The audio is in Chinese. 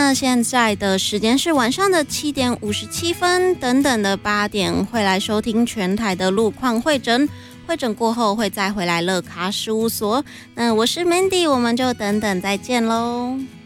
呢，现在的时间是晚上的7点57分，等等的8点会来收听全台的路况会诊。会诊过后会再回来乐咖事务所。那我是 Mandy， 我们就等等再见喽。